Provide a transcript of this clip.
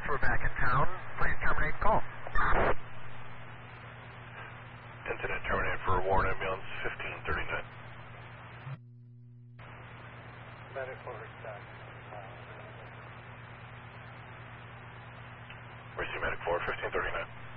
we're back in town. Please terminate call. Incident terminated for Warren Ambulance 1539. Medical respect. Where's your medic for 1539?